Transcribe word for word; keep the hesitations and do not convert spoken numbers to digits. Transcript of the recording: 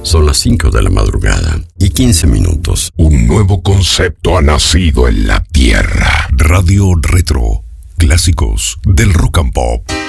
Son las cinco de la madrugada y quince minutos. Un nuevo concepto ha nacido en la Tierra. Radio Retro. Clásicos del rock and pop.